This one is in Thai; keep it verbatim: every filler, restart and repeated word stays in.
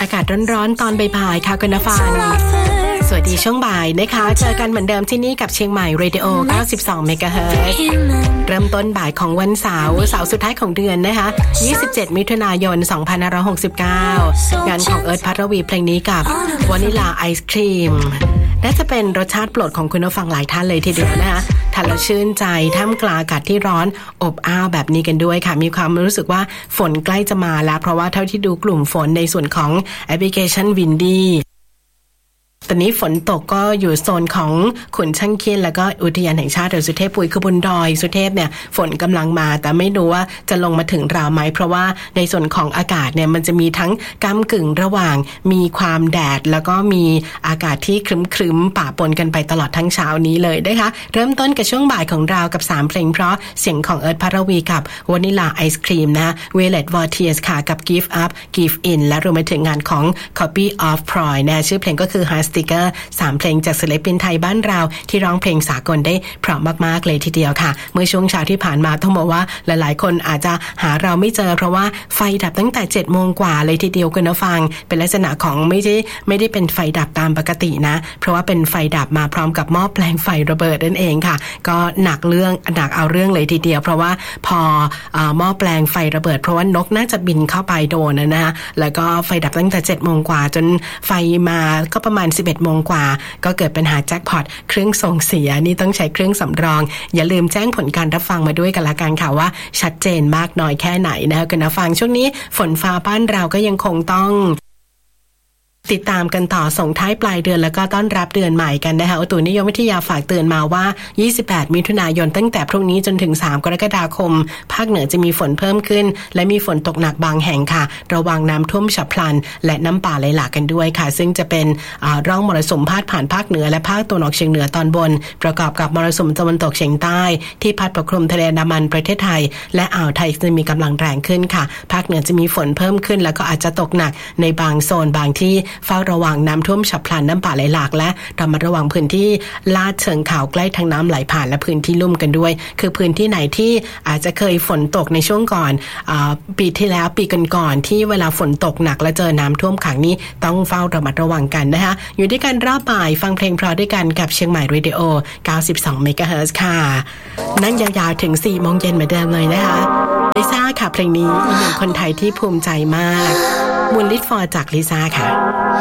อากาศร้อนๆตอนบ่ายๆค่ะคุณผู้ฟังสวัสดีช่วงบ่ายนะคะเจอกันเหมือนเดิมที่นี่กับเชียงใหม่เรดิโอ เก้าสิบสอง เมกะเฮิรตซ์ เริ่มต้นบ่ายของวันเสาร์เสาร์สุดท้ายของเดือนนะคะยี่สิบเจ็ดมิถุนายนสองพันห้าร้อยหกสิบเก้างานของเอิร์ธ ภัทรวีเพลงนี้กับวานิลาไอศครีมน่าจะเป็นรสชาติโปรดของคุณผู้ฟังหลายท่านเลยทีเดียวนะคะทานแล้วชื่นใจท่ามกลางอากาศที่ร้อนอบอ้าวแบบนี้กันด้วยค่ะมีความรู้สึกว่าฝนใกล้จะมาแล้วเพราะว่าเท่าที่ดูกลุ่มฝนในส่วนของแอปพลิเคชันวินดี้ตอนนี้ฝนตกก็อยู่โซนของขุนช่างเคียนแล้วก็อุทยานแห่งชาติดอยสุเทพปุยคือบนดอยสุเทพเนี่ยฝนกำลังมาแต่ไม่รู้ว่าจะลงมาถึงเราไหมเพราะว่าในส่วนของอากาศเนี่ยมันจะมีทั้งก้ำกึ่งระหว่างมีความแดดแล้วก็มีอากาศที่ครึ้มๆป่าปนกันไปตลอดทั้งเช้านี้เลยนะคะเริ่มต้นกับช่วงบ่ายของเรากับสามเพลงเพราะเสียงของเอิร์ธ ภัทรวีกับวานิลาไอศครีมนะ Violet Voltiers ค่ะกับ Give Up Give In และรวมไปถึงงานของ Copy of Ploy นะชื่อเพลงก็คือ Heart Stickerสามเพลงจากศิลปินไทยบ้านเราที่ร้องเพลงสากลได้เพราะมากๆเลยทีเดียวค่ะเมื่อช่วงเช้าที่ผ่านมาต้องบอกว่าหลายๆคนอาจจะหาเราไม่เจอเพราะว่าไฟดับตั้งแต่ เจ็ดโมง กว่าเลยทีเดียวคุณผู้ฟังเป็นลักษณะของไม่ได้ไม่ได้เป็นไฟดับตามปกตินะเพราะว่าเป็นไฟดับมาพร้อมกับหม้อแปลงไฟระเบิดนั่นเองค่ะก็หนักเรื่องหนักเอาเรื่องเลยทีเดียวเพราะว่าพอเอ่อหม้อแปลงไฟระเบิดเพราะว่านกน่าจะบินเข้าไปโดนนะฮะแล้วก็ไฟดับตั้งแต่ เจ็ดโมง กว่าจนไฟมาก็ประมาณ สิบเอ็ดโมง กว่าก็เกิดปัญหาแจ็คพอตเครื่องส่งเสียนี่ต้องใช้เครื่องสำรองอย่าลืมแจ้งผลการรับฟังมาด้วยกันละกันค่ะว่าชัดเจนมากน้อยแค่ไหนนะคะคุณผู้ฟังช่วงนี้ฝนฟ้าบ้านเราก็ยังคงต้องติดตามกันต่อส่งท้ายปลายเดือนแล้วก็ต้อนรับเดือนใหม่กันนะคะอุตุนิยมวิทยาฝากเตือนมาว่ายี่สิบแปดมิถุนายนตั้งแต่พรุ่งนี้จนถึงสามกรกฎาคมภาคเหนือจะมีฝนเพิ่มขึ้นและมีฝนตกหนักบางแห่งค่ะระวังน้ำท่วมฉับพลันและน้ำป่าไหลหลากกันด้วยค่ะซึ่งจะเป็นร่องมรสุมพาดผ่านภาคเหนือและภาคตะวันออกเฉียงเหนือตอนบนประกอบกับมรสุมตะวันตกเฉียงใต้ที่พัดปกคลุมทะเลอันดามันประเทศไทยและอ่าวไทยจะมีกำลังแรงขึ้นค่ะภาคเหนือจะมีฝนเพิ่มขึ้นแล้วก็อาจจะตกหนักในบางโซนบางที่เฝ้าระวังน้ำท่วมฉับพลันน้ำป่าไหลหลากและระมัดระวังพื้นที่ลาดเชิงเขาใกล้ทางน้ำไหลผ่านและพื้นที่ลุ่มกันด้วยคือพื้นที่ไหนที่อาจจะเคยฝนตกในช่วงก่อนอ่าปีที่แล้วปีก่อนๆที่เวลาฝนตกหนักและเจอน้ำท่วมขังนี้ต้องเฝ้าระมัดระวังกันนะคะอยู่ด้วยกันรอบบ่ายฟังเพลงเพราะด้วยกันกับเชียงใหม่เรดิโอ เก้าสิบสอง เมกะเฮิรตซ์ ค่ะนั่งยาวๆถึง สี่โมงเย็นเหมือนเดิมเลยนะคะลิซ่าค่ะเพลงนี้อีกหนึ่งคนไทยที่ภูมิใจมากมูลลิทฟอร์จากลิซ่าค่ะ